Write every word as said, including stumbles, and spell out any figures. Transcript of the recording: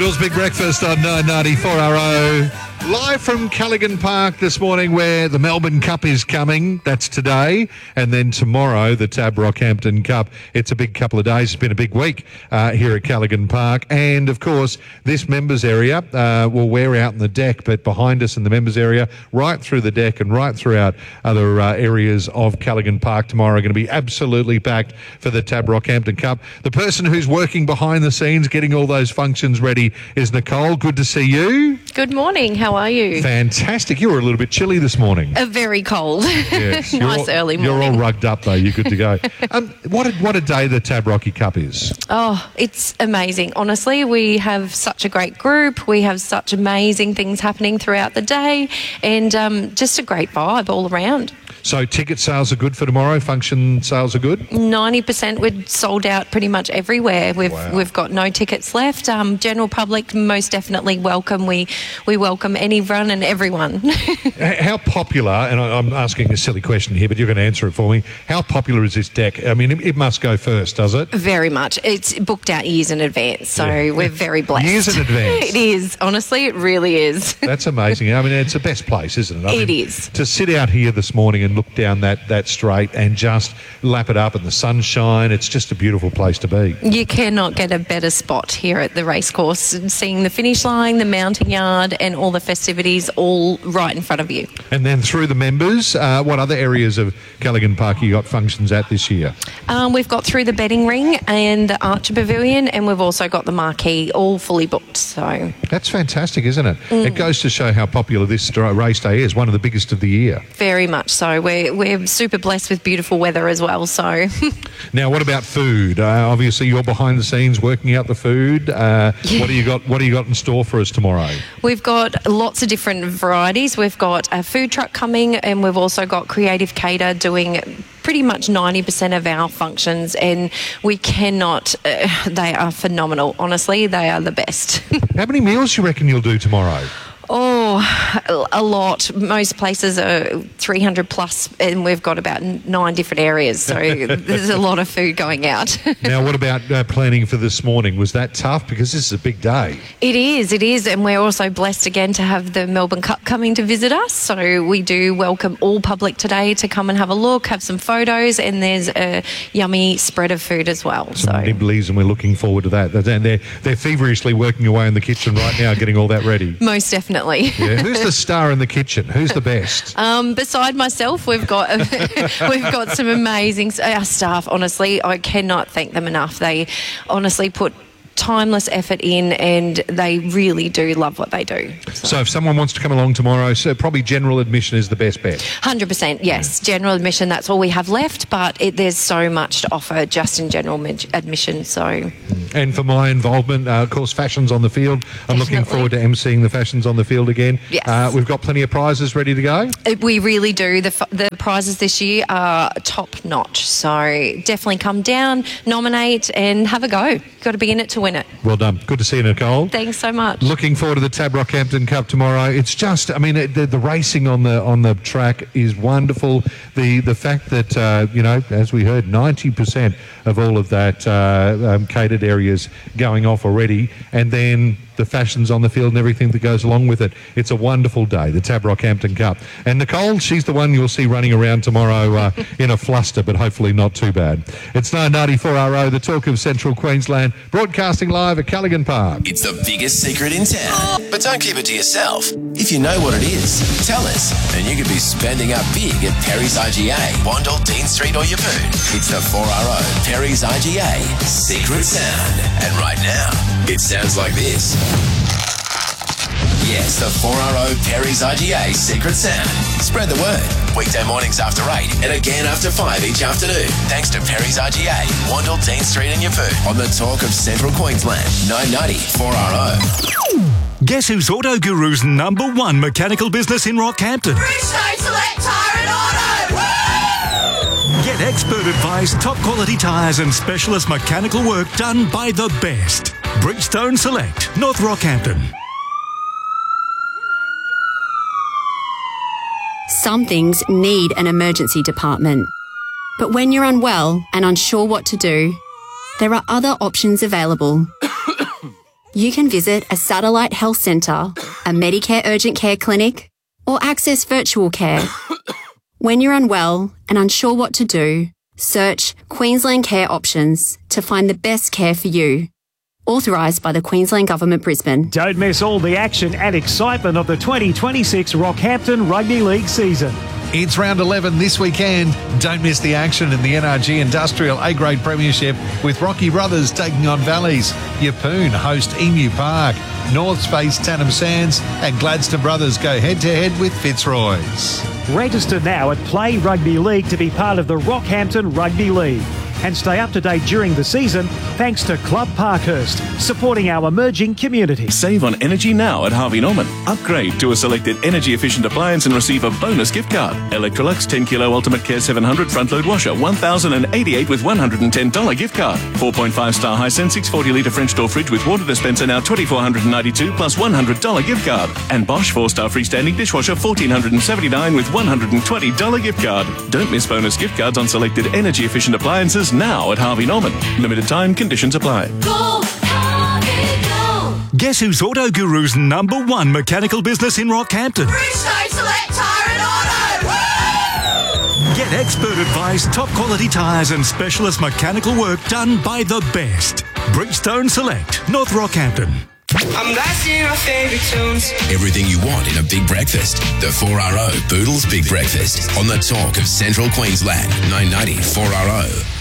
Bill's Big Breakfast on nine ninety-four R O. Live from Callaghan Park this morning, where the Melbourne Cup is coming. That's today. And then tomorrow, the Tab Rockhampton Cup. It's a big couple of days. It's been a big week uh, here at Callaghan Park. And, of course, this members area, uh, well, we're out in the deck, but behind us in the members area, right through the deck and right throughout other uh, areas of Callaghan Park tomorrow are going to be absolutely packed for the Tab Rockhampton Cup. The person who's working behind the scenes, getting all those functions ready, is Nicole. Good to see you. Good morning. How are you? Fantastic. You were a little bit chilly this morning. Uh, very cold. Yes. Nice all, early morning. You're all rugged up, though. You're good to go. um, what, a, what a day the Tab Rocky Cup is. Oh, it's amazing. Honestly, we have such a great group. We have such amazing things happening throughout the day, and um, just a great vibe all around. So ticket sales are good for tomorrow? Function sales are good? ninety percent. We're sold out pretty much everywhere. We've Wow. we've got no tickets left. Um, general public most definitely welcome. We we welcome anyone and everyone. How popular, and I- I'm asking a silly question here, but you're going to answer it for me. How popular is this deck? I mean, it, it must go first, does it? Very much. It's booked out years in advance, so Yeah. we're very blessed. Years in advance. It is. Honestly, it really is. That's amazing. I mean, it's the best place, isn't it? I It mean, is. To sit out here this morning and look down that, that straight and just lap it up in the sunshine, it's just a beautiful place to be. You cannot get a better spot here at the racecourse, seeing the finish line, the mounting yard, and all the festivities all right in front of you. And then through the members, uh, what other areas of Callaghan Park you got functions at this year? Um, we've got through the betting ring and the Archer Pavilion, and we've also got the marquee, all fully booked. So That's fantastic, isn't it? Mm. It goes to show how popular this dra- race day is, one of the biggest of the year. very much so. We're we're super blessed with beautiful weather as well. So Now, what about food? Uh, obviously, you're behind the scenes working out the food. Uh, Yeah. What do you got? What do you got in store for us tomorrow? we've got lots of different varieties. We've got a food truck coming, and we've also got Creative Cater doing pretty much ninety percent of our functions, and we cannot, uh, they are phenomenal. Honestly, they are the best. How many meals do you reckon you'll do tomorrow? Oh, a lot. Most places are three hundred plus, and we've got about nine different areas, so there's a lot of food going out. Now, what about uh, planning for this morning? Was that tough? Because this is a big day. It is, it is, and we're also blessed again to have the Melbourne Cup coming to visit us, so we do welcome all public today to come and have a look, have some photos, and there's a yummy spread of food as well. Some So nibblies, and we're looking forward to that. And they're, they're feverishly working away in the kitchen right now, getting all that ready. most definitely. Yeah. Who's the star in the kitchen? Who's the best? Um, beside myself, we've got we've got some amazing our staff. Honestly, I cannot thank them enough. They honestly put timeless effort in, and they really do love what they do. So if someone wants to come along tomorrow, so probably general admission is the best bet. one hundred percent, yes. General admission, that's all we have left, but it, there's so much to offer just in general med- admission. So And for my involvement, uh, of course, Fashions on the Field. I'm looking Definitely. forward to emceeing the Fashions on the Field again. Yes. Uh, we've got plenty of prizes ready to go. it, we really do. The, f- the prizes this year are top notch. So definitely come down, nominate, and have a go. You've got to be in it to win it. Well done. Good to see you, Nicole. Thanks so much. Looking forward to the Tab Rockhampton Cup tomorrow. It's just, I mean, it, the, the racing on the on the track is wonderful. The the fact that uh, you know, as we heard, ninety percent of all of that uh, um, catered areas going off already, and then the fashions on the field and everything that goes along with it. It's a wonderful day, the Tab Rockhampton Cup. And Nicole, she's the one you'll see running around tomorrow uh, in a fluster, but hopefully not too bad. It's nine ninety-four R O, the talk of Central Queensland, broadcasting live at Callaghan Park. It's the biggest secret in town. But don't keep it to yourself. If you know what it is, tell us, and you could be spending up big at Perry's I G A, Wandle, Dean Street or Yeppoon. It's the four R O Perry's I G A Secret Sound. And right now, it sounds like this. Yes, the four R O Perry's I G A Secret Sound. Spread the word. Weekday mornings after eight and again after five each afternoon. Thanks to Perry's I G A, Wandle, Dean Street and Yeppoon. On the talk of Central Queensland, nine ninety four R O. Guess who's Auto Guru's number one mechanical business in Rockhampton? Bridgestone Select Tyre and Auto! Woo! Get expert advice, top quality tyres and specialist mechanical work done by the best. Bridgestone Select, North Rockhampton. Some things need an emergency department. But when you're unwell and unsure what to do, there are other options available. You can visit a satellite health centre, a Medicare urgent care clinic, or access virtual care. When you're unwell and unsure what to do, search Queensland Care Options to find the best care for you. Authorised by the Queensland Government, Brisbane. Don't miss all the action and excitement of the twenty twenty-six Rockhampton Rugby League season. It's round eleven this weekend. Don't miss the action in the N R G Industrial A-Grade Premiership with Rocky Brothers taking on Valleys. Yeppoon host Emu Park. Norths face Tannum Sands and Gladstone Brothers go head-to-head with Fitzroy's. Register now at Play Rugby League to be part of the Rockhampton Rugby League. And stay up to date during the season thanks to Club Parkhurst, supporting our emerging community. Save on energy now at Harvey Norman. Upgrade to a selected energy-efficient appliance and receive a bonus gift card. Electrolux ten kilo Ultimate Care seven hundred front-load washer, one thousand eighty-eight with one hundred ten dollars gift card. four point five star Hisense six hundred forty litre French door fridge with water dispenser now two thousand four hundred ninety-two plus one hundred dollars gift card. And Bosch four star freestanding dishwasher one thousand four hundred seventy-nine with one hundred twenty dollars gift card. Don't miss bonus gift cards on selected energy-efficient appliances now at Harvey Norman. Limited time, conditions apply. Go, Harvey, go! Guess who's Auto Guru's number one mechanical business in Rockhampton? Bridgestone Select Tyre and Auto! Woo! Get expert advice, top quality tyres and specialist mechanical work done by the best. Bridgestone Select, North Rockhampton. I'm blasting our favourite tunes. Everything you want in a big breakfast. The four R O Boodles Big Breakfast on the talk of Central Queensland. nine ninety four R O.